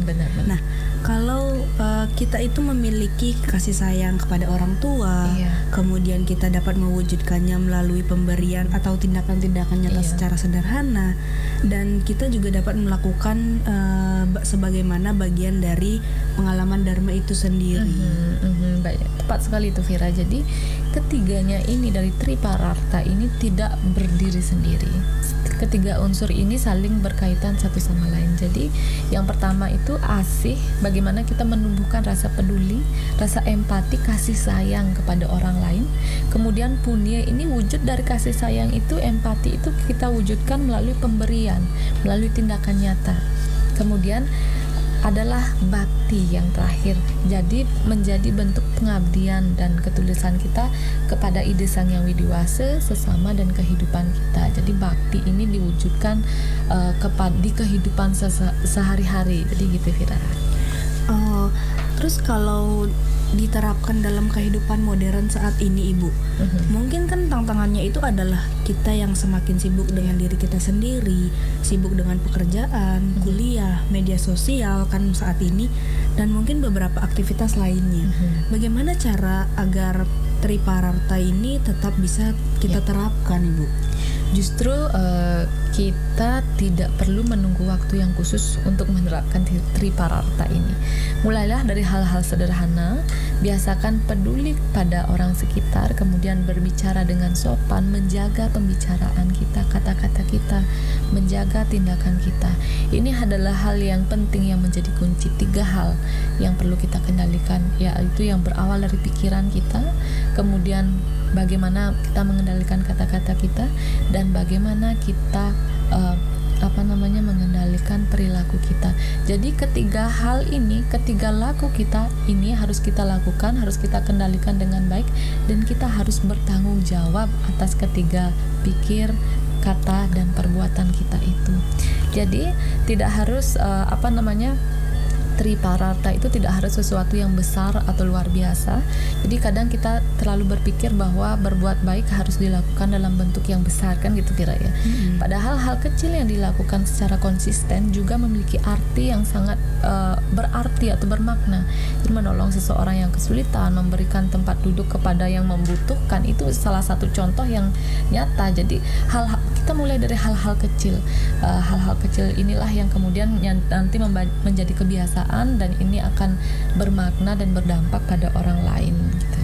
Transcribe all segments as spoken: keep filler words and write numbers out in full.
benar-benar. Nah, kalau uh, kita itu memiliki kasih sayang kepada orang tua, Iya. kemudian kita dapat mewujudkannya melalui pemberian atau tindakan-tindakan nyata Iya. secara sederhana, dan kita juga dapat melakukan uh, sebagaimana bagian dari pengalaman dharma itu sendiri. Mhm, mhm, baik, tepat sekali itu Vira. Jadi ketiganya ini dari Tripararta ini tidak berdiri sendiri. Ketiga unsur ini saling berkaitan satu sama lain. Jadi yang pertama itu asih, bagaimana kita menumbuhkan rasa peduli, rasa empati, kasih sayang kepada orang lain. Kemudian punya ini wujud dari kasih sayang itu, empati itu kita wujudkan melalui pemberian, melalui tindakan nyata. Kemudian adalah bakti yang terakhir. Jadi menjadi bentuk pengabdian dan ketulusan kita kepada ide Sang Yang Widiwasa, sesama dan kehidupan kita. Jadi bakti ini diwujudkan uh, kepada di kehidupan se- sehari-hari. Jadi gitu Vira. Uh, terus kalau diterapkan dalam kehidupan modern saat ini Ibu, uh-huh. mungkin kan tantangannya itu adalah kita yang semakin sibuk dengan diri kita sendiri, sibuk dengan pekerjaan, uh-huh. kuliah, media sosial kan saat ini, dan mungkin beberapa aktivitas lainnya. Uh-huh. Bagaimana cara agar Tripararta ini tetap bisa kita ya. terapkan Ibu? Justru uh, kita tidak perlu menunggu waktu yang khusus untuk menerapkan Tripararta ini. Mulailah dari hal-hal sederhana, biasakan peduli pada orang sekitar, kemudian berbicara dengan sopan, menjaga pembicaraan kita, kata-kata kita, menjaga tindakan kita. Ini adalah hal yang penting yang menjadi kunci. Tiga hal yang perlu kita kendalikan, yaitu yang berawal dari pikiran kita, kemudian bagaimana kita mengendalikan kata-kata kita, dan bagaimana kita uh, apa namanya mengendalikan perilaku kita. Jadi ketiga hal ini, ketiga laku kita ini harus kita lakukan, harus kita kendalikan dengan baik, dan kita harus bertanggung jawab atas ketiga pikir, kata, dan perbuatan kita itu. Jadi tidak harus uh, apa namanya Tripararta itu tidak harus sesuatu yang besar atau luar biasa. Jadi kadang kita terlalu berpikir bahwa berbuat baik harus dilakukan dalam bentuk yang besar, kan gitu kira ya. Mm-hmm. Padahal hal kecil yang dilakukan secara konsisten juga memiliki arti yang sangat uh, berarti atau bermakna. Jadi menolong seseorang yang kesulitan, memberikan tempat duduk kepada yang membutuhkan, itu salah satu contoh yang nyata. Jadi hal kita mulai dari hal-hal kecil. Uh, hal-hal kecil inilah yang kemudian yang nanti memba- menjadi kebiasaan, dan ini akan bermakna dan berdampak pada orang lain gitu.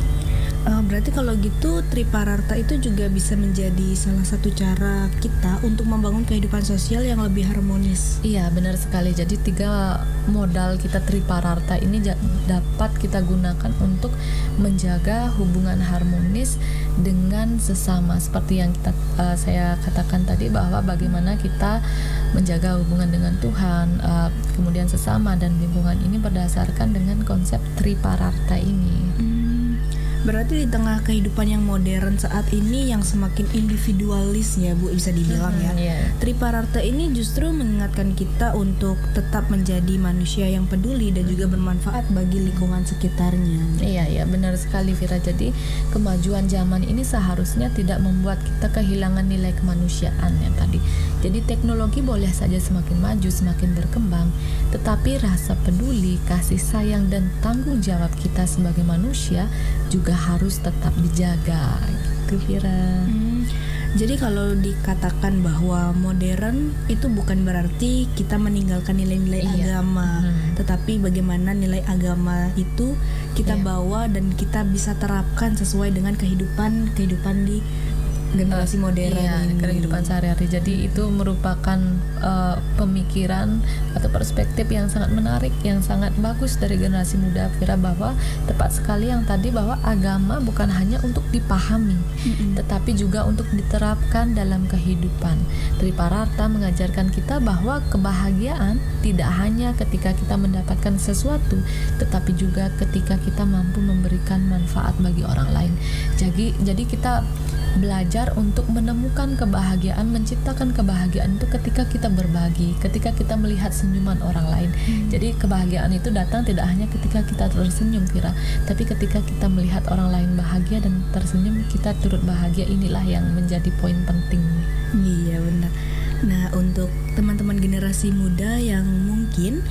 Uh, berarti kalau gitu Tripararta itu juga bisa menjadi salah satu cara kita untuk membangun kehidupan sosial yang lebih harmonis. Iya, benar sekali. Jadi tiga modal kita Tripararta ini j- dapat kita gunakan untuk menjaga hubungan harmonis dengan sesama. Seperti yang kita uh, saya katakan tadi, bahwa bagaimana kita menjaga hubungan dengan Tuhan, uh, kemudian sesama dan lingkungan ini berdasarkan dengan konsep Tripararta ini. Hmm. Berarti di tengah kehidupan yang modern saat ini yang semakin individualis ya Bu, bisa dibilang hmm, ya, yeah. Tripararta ini justru mengingatkan kita untuk tetap menjadi manusia yang peduli dan juga bermanfaat bagi lingkungan sekitarnya. Iya, iya, benar sekali Vira. Jadi kemajuan zaman ini seharusnya tidak membuat kita kehilangan nilai kemanusiaan yang tadi. Jadi teknologi boleh saja semakin maju, semakin berkembang, tetapi rasa peduli, kasih sayang, dan tanggung jawab kita sebagai manusia juga harus tetap dijaga gitu Vira. Hmm, jadi kalau dikatakan bahwa modern itu bukan berarti kita meninggalkan nilai-nilai iya. agama, hmm. tetapi bagaimana nilai agama itu kita iya. bawa dan kita bisa terapkan sesuai dengan kehidupan kehidupan di generasi uh, modern iya, ini. Kehidupan sehari-hari. Jadi itu merupakan uh, pemikiran atau perspektif yang sangat menarik, yang sangat bagus dari generasi muda Vira, bahwa tepat sekali yang tadi, bahwa agama bukan hanya untuk dipahami, mm-hmm. tetapi juga untuk diterapkan dalam kehidupan. Tripararta mengajarkan kita bahwa kebahagiaan tidak hanya ketika kita mendapatkan sesuatu, tetapi juga ketika kita mampu memberikan manfaat bagi orang lain. Jadi, jadi kita belajar untuk menemukan kebahagiaan, menciptakan kebahagiaan itu ketika kita berbagi, ketika kita melihat senyuman orang lain. Hmm. Jadi kebahagiaan itu datang tidak hanya ketika kita tersenyum Vira, tapi ketika kita melihat orang lain bahagia dan tersenyum, kita turut bahagia. Inilah yang menjadi poin penting. Iya benar. Nah, untuk teman-teman generasi muda yang mungkin